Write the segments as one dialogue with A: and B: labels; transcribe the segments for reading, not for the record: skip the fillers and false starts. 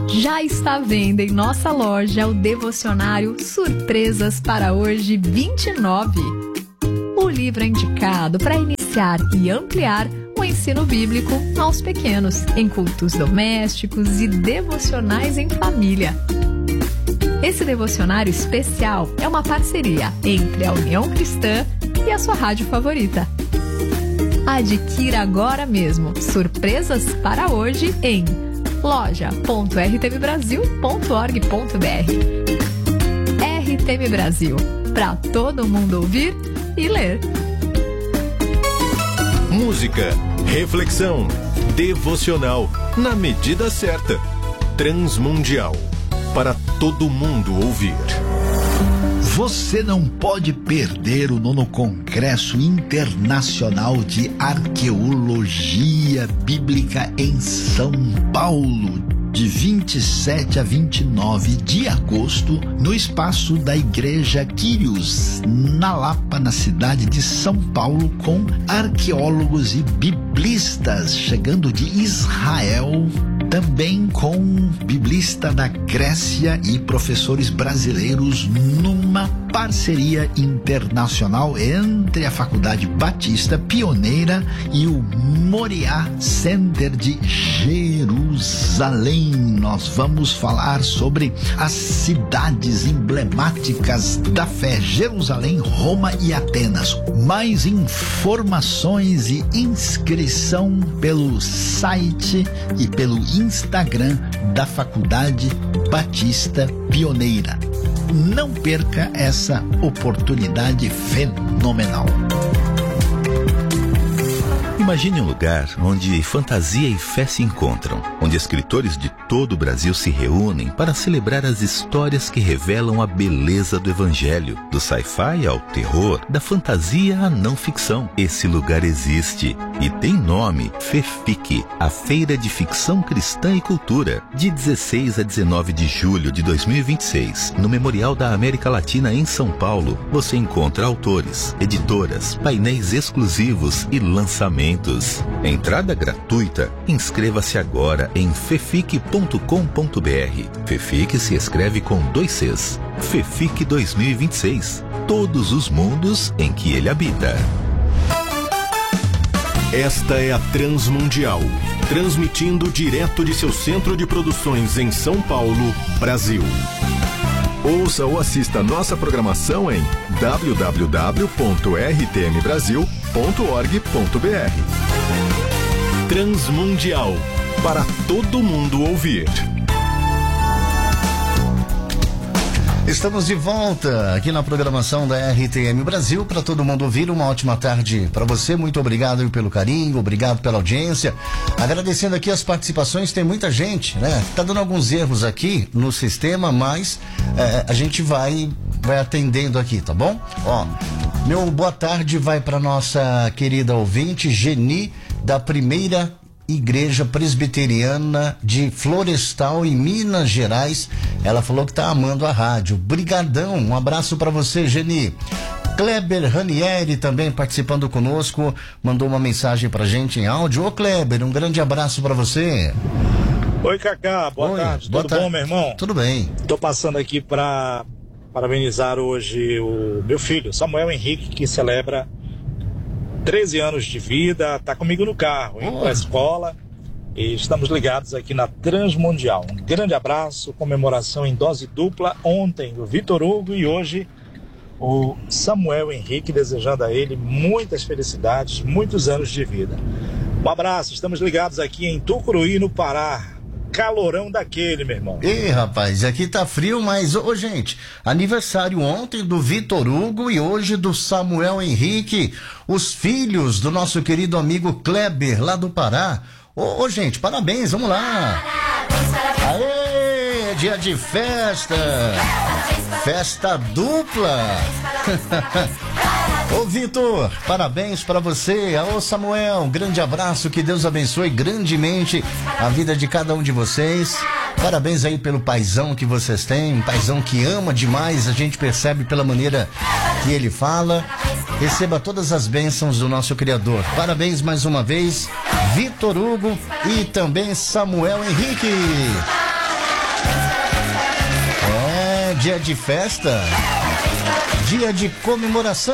A: Já está à venda em nossa loja o devocionário Surpresas para Hoje 29. O livro é indicado para iniciar e ampliar o ensino bíblico aos pequenos, em cultos domésticos e devocionais em família. Esse devocionário especial é uma parceria entre a União Cristã e a sua rádio favorita. Adquira agora mesmo Surpresas para Hoje em loja.rtmbrasil.org.br. RTM Brasil, para todo mundo ouvir e ler.
B: Música, reflexão, devocional, na medida certa. Transmundial, para todo mundo ouvir.
C: Você não pode perder o 9º Congresso Internacional de Arqueologia Bíblica em São Paulo, de 27 a 29 de agosto, no espaço da Igreja Quírios, na Lapa, na cidade de São Paulo, com arqueólogos e biblistas chegando de Israel, também com biblista da Grécia e professores brasileiros, numa parceria internacional entre a Faculdade Batista Pioneira e o Moriá Center de Jerusalém. Nós vamos falar sobre as cidades emblemáticas da fé: Jerusalém, Roma e Atenas. Mais informações e inscrição pelo site e pelo Instagram da Faculdade Batista Pioneira. Não perca essa oportunidade fenomenal.
D: Imagine um lugar onde fantasia e fé se encontram, onde escritores de todo o Brasil se reúnem para celebrar as histórias que revelam a beleza do Evangelho, do sci-fi ao terror, da fantasia à não ficção. Esse lugar existe e tem nome: FEFIC, a Feira de Ficção Cristã e Cultura, de 16 a 19 de julho de 2026, no Memorial da América Latina em São Paulo. Você encontra autores, editoras, painéis exclusivos e lançamentos. Entrada gratuita. Inscreva-se agora em fefic.com.br. FEFIC se escreve com 2 Cs. FEFIC 2026. Todos os mundos em que ele habita.
B: Esta é a Transmundial, transmitindo direto de seu centro de produções em São Paulo, Brasil. Ouça ou assista nossa programação em www.rtmbrasil.org.br. Transmundial, para todo mundo ouvir.
E: Estamos de volta aqui na programação da RTM Brasil, para todo mundo ouvir. Uma ótima tarde para você. Muito obrigado pelo carinho, obrigado pela audiência. Agradecendo aqui as participações. Tem muita gente, né? Tá dando alguns erros aqui no sistema, mas a gente vai atendendo aqui, tá bom? Ó, meu boa tarde vai para nossa querida ouvinte Geni, da Primeira Igreja Presbiteriana de Florestal, em Minas Gerais. Ela falou que tá amando a rádio. Brigadão, um abraço para você, Geni. Kleber Ranieri também participando conosco, mandou uma mensagem pra gente em áudio. Ô Kleber, um grande abraço para você.
F: Oi, Cacá, boa tarde. Tudo bom, meu irmão?
E: Tudo bem.
F: Tô passando aqui para parabenizar hoje o meu filho, Samuel Henrique, que celebra 13 anos de vida, tá comigo no carro, indo pra escola, e estamos ligados aqui na Transmundial. Um grande abraço, comemoração em dose dupla, ontem o Vitor Hugo e hoje o Samuel Henrique, desejando a ele muitas felicidades, muitos anos de vida. Um abraço, estamos ligados aqui em Tucuruí, no Pará. Calorão daquele, meu irmão.
E: Ih, rapaz, aqui tá frio, mas, gente, aniversário ontem do Vitor Hugo e hoje do Samuel Henrique, os filhos do nosso querido amigo Kleber, lá do Pará. Gente, parabéns, vamos lá. Parabéns. Aê, dia de festa. Festa dupla. Ô Vitor, parabéns pra você. Ô Samuel, um grande abraço, que Deus abençoe grandemente a vida de cada um de vocês. Parabéns aí pelo paizão que vocês têm, um paizão que ama demais, a gente percebe pela maneira que ele fala. Receba todas as bênçãos do nosso Criador. Parabéns mais uma vez, Vitor Hugo e também Samuel Henrique. dia de festa, dia de comemoração.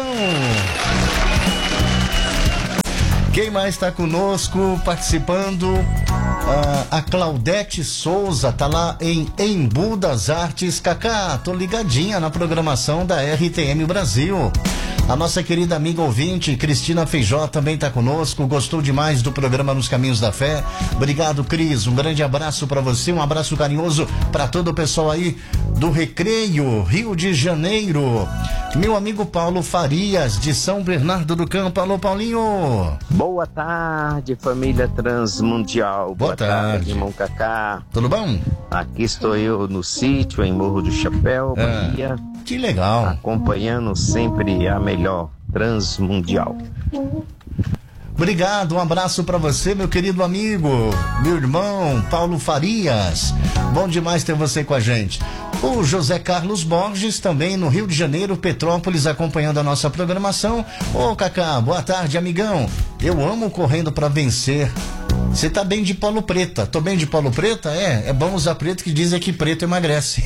E: Quem mais está conosco participando? A Claudete Souza tá lá em Embu das Artes. Cacá, tô ligadinha na programação da RTM Brasil. A nossa querida amiga ouvinte, Cristina Feijó, também tá conosco. Gostou demais do programa Nos Caminhos da Fé. Obrigado, Cris. Um grande abraço para você, um abraço carinhoso para todo o pessoal aí do Recreio, Rio de Janeiro. Meu amigo Paulo Farias, de São Bernardo do Campo. Alô, Paulinho.
G: Boa tarde, família Transmundial.
E: Boa tarde,
G: irmão Cacá.
E: Tudo bom?
G: Aqui estou eu no sítio, em Morro do Chapéu, Bahia.
E: Que legal.
G: Acompanhando sempre a melhor Transmundial.
E: Obrigado, um abraço para você, meu querido amigo, meu irmão Paulo Farias. Bom demais ter você com a gente. O José Carlos Borges, também no Rio de Janeiro, Petrópolis, acompanhando a nossa programação. Ô, Cacá, boa tarde, amigão. Eu amo correndo para vencer. Você tá bem de polo preta. Tô bem de polo preta? É bom usar preto, que dizem que preto emagrece.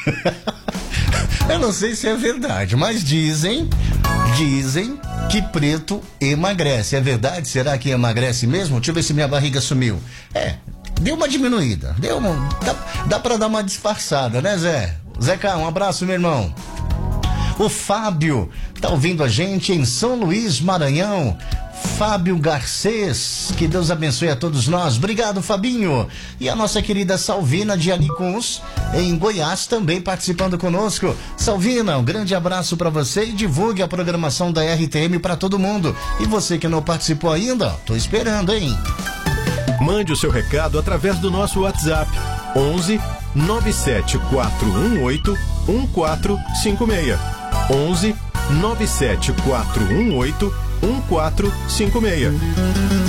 E: Eu não sei se é verdade, mas dizem que preto emagrece. É verdade? Será que emagrece mesmo? Deixa eu ver se minha barriga sumiu. Deu uma diminuída. Dá pra dar uma disfarçada, né, Zé? Zeca, um abraço, meu irmão. O Fábio tá ouvindo a gente em São Luís, Maranhão. Fábio Garcês, que Deus abençoe a todos nós. Obrigado, Fabinho. E a nossa querida Salvina de Alicuns, em Goiás, também participando conosco. Salvina, um grande abraço para você e divulgue a programação da RTM para todo mundo. E você que não participou ainda, tô esperando, hein?
B: Mande o seu recado através do nosso WhatsApp 11 97418 1456. 11 97418 1456.